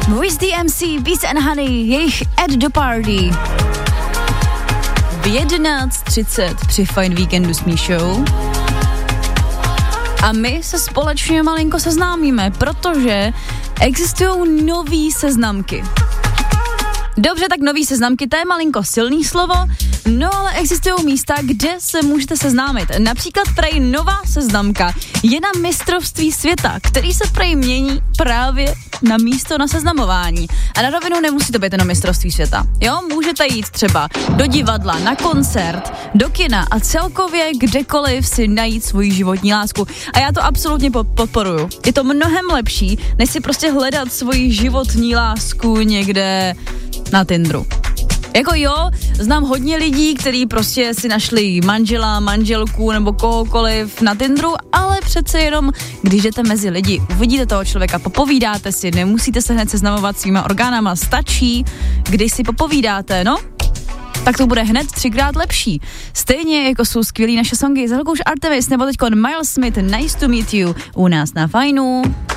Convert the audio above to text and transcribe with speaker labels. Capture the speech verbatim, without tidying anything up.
Speaker 1: With the M C, Beats and Honey, jejich Add the Party. V jedenáct třicet při Fajn víkendu s Míšou. A my se společně malinko seznámíme, protože existují nový seznamky. Dobře, tak nový seznamky, to je malinko silný slovo, no ale existují místa, kde se můžete seznámit. Například prej nová seznamka je na mistrovství světa, který se prej mění právě na místo na seznamování. A na rovinu nemusí to být jenom mistrovství světa. Jo, můžete jít třeba do divadla, na koncert, do kina a celkově kdekoliv si najít svoji životní lásku. A já to absolutně podporuju. Je to mnohem lepší, než si prostě hledat svoji životní lásku někde na Tinderu. Jako jo, znám hodně lidí, kteří prostě si našli manžela, manželku nebo kohokoliv na Tinderu, ale přece jenom, když jdete mezi lidi, uvidíte toho člověka, popovídáte si, nemusíte se hned seznamovat svýma orgánama, stačí, když si popovídáte, no? Tak to bude hned třikrát lepší. Stejně jako jsou skvělý naše songy z Helgouš Artemis nebo teďkon Miles Smith, Nice to meet you u nás na Fajnu.